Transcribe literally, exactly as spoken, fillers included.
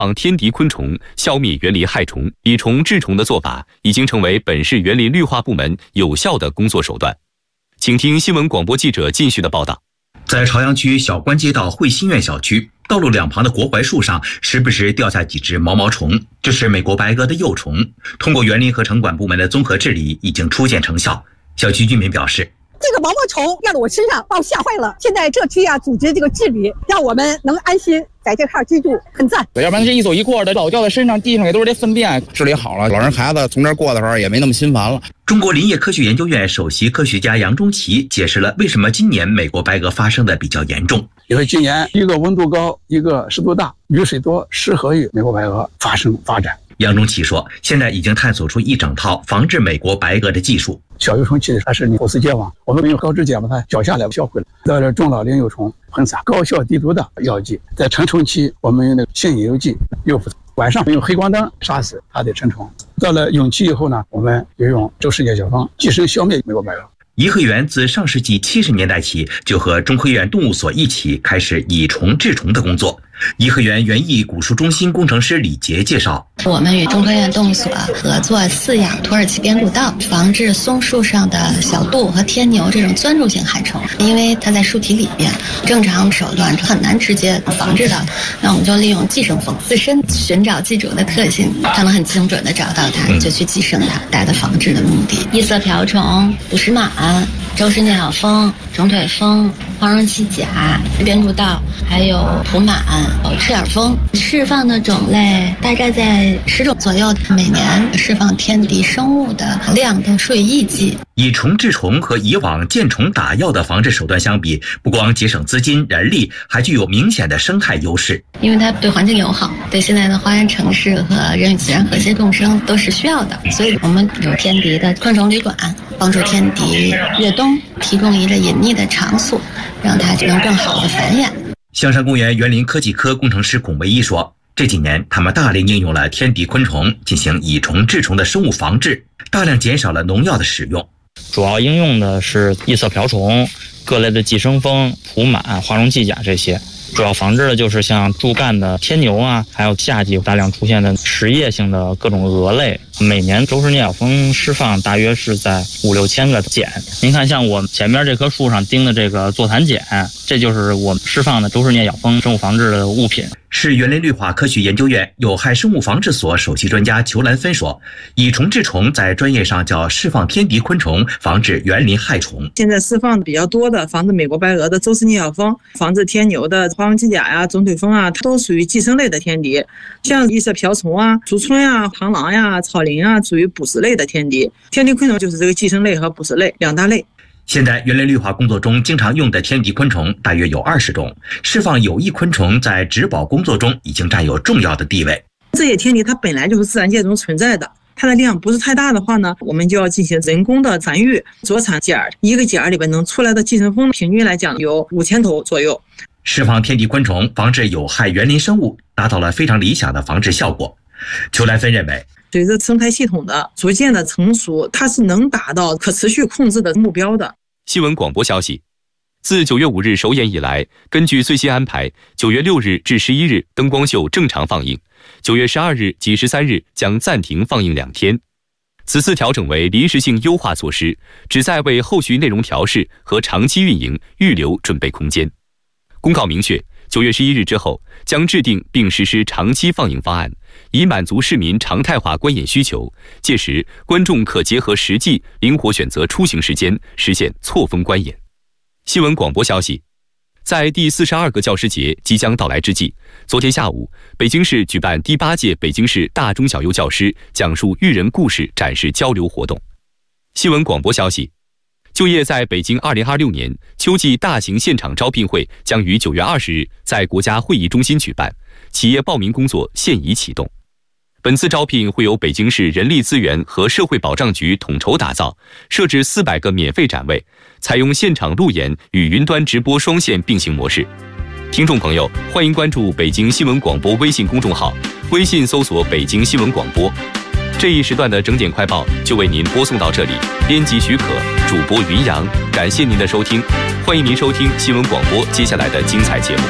防天敌昆虫，消灭园林害虫，以虫治虫的做法已经成为本市园林绿化部门有效的工作手段。请听新闻广播记者靳旭的报道。 在朝阳区小关街道汇新苑小区，道路两旁的国槐树上时不时掉下几只毛毛虫，这是美国白蛾的幼虫。通过园林和城管部门的综合治理，已经初见成效。小区居民表示， 这个毛毛虫掉到我身上，把我吓坏了。现在这区啊，组织这个治理，让我们能安心在这块居住，很赞。 要不然这一走一过的，老掉在身上，地上也都是这粪便。治理好了，老人孩子从这儿过的时候也没那么心烦了。 中国林业科学研究院首席科学家杨中奇解释了为什么今年美国白蛾发生的比较严重。 因为今年一个温度高，一个湿度大，雨水多，适合于美国白蛾发生发展。 杨中奇说，现在已经探索出一整套防治美国白蛾的技术。 小幼虫期它是后丝结网，我们用高脂碱把它绞下来销毁了。到了中老龄幼虫喷洒高效低毒的药剂。在成虫期，我们用那个性引诱剂诱捕，晚上用黑光灯杀死它的成虫。到了蛹期以后呢，我们就用周世界小方寄生消灭美国白蛾。 颐和园自上世纪七十年代起就和中科院动物所一起开始以虫治虫的工作。颐和园园艺古树中心工程师李杰介绍， 我们与中科院动物所合作饲养土耳其边谷道，防治松树上的小杜和天牛这种钻入性害虫。因为它在树体里边，正常手段很难直接防治的，那我们就利用寄生蜂自身寻找寄主的特性，它能很精准的找到它，就去寄生它，达到防治的目的。异色瓢虫、捕食螨、周氏鸟蜂、肿腿蜂、黄绒栖甲、边谷道，还有土螨、赤眼蜂，释放的种类大概在十种左右，每年释放天敌生物的量都数以亿计。 以虫治虫和以往见虫打药的防治手段相比，不光节省资金人力，还具有明显的生态优势。 因为它对环境友好，对现在的花园城市和人与自然和谐共生都是需要的，所以我们有天敌的昆虫旅馆，帮助天敌越冬，提供一个隐匿的场所，让它能更好的繁衍。 香山公园园林科技科工程师孔维一说，这几年他们大力应用了天敌昆虫进行以虫治虫的生物防治，大量减少了农药的使用。 主要应用的是异色瓢虫、各类的寄生蜂、土螨、花绒寄甲这些。主要防治的就是像柱干的天牛啊，还有夏季大量出现的食叶性的各种蛾类。每年周氏颞角蜂释放大约是在五六千个茧。您看，像我们前面这棵树上钉的这个座谈碱，这就是我们释放的周氏颞角蜂生物防治的物品。 市园林绿化科学研究院有害生物防治所首席专家裘兰芬说，以虫治虫在专业上叫释放天敌昆虫，防治园林害虫。 现在释放的比较多的防治美国白蛾的周氏颞角蜂，防治天牛的花绒机甲呀、肿腿蜂啊，它都属于寄生类的天敌。像异色瓢虫啊、竹荪啊、螳螂呀、草蛉啊，属于捕食类的天敌。天敌昆虫就是这个寄生类和捕食类两大类。 现在园林绿化工作中经常用的天敌昆虫大约有二十种，释放有益昆虫在植保工作中已经占有重要的地位。 这些天敌它本来就是自然界中存在的，它的量不是太大的话呢，我们就要进行人工的繁育，着产茧，一个茧里边能出来的寄生蜂平均来讲有五千头左右。 释放天敌昆虫，防治有害园林生物，达到了非常理想的防治效果。裘兰芬认为， 随着生态系统的逐渐的成熟，它是能达到可持续控制的目标的。 新闻广播消息，自九月五日首演以来，根据最新安排，九月六日至十一日灯光秀正常放映，九月十二日及十三日将暂停放映两天。此次调整为临时性优化措施，旨在为后续内容调试和长期运营预留准备空间。公告明确，九月十一日之后将制定并实施长期放映方案，以满足市民常态化观演需求。届时，观众可结合实际，灵活选择出行时间，实现错峰观演。新闻广播消息，在第四十二个教师节即将到来之际，昨天下午，北京市举办第八届北京市大中小幼教师讲述育人故事展示交流活动。新闻广播消息，就业在北京二零二六年秋季大型现场招聘会将于九月二十日在国家会议中心举办，企业报名工作现已启动。本次招聘会由北京市人力资源和社会保障局统筹打造，设置四百个免费展位，采用现场路演与云端直播双线并行模式。听众朋友，欢迎关注北京新闻广播微信公众号，微信搜索北京新闻广播。这一时段的整点快报就为您播送到这里，编辑许可，主播云阳，感谢您的收听，欢迎您收听新闻广播接下来的精彩节目。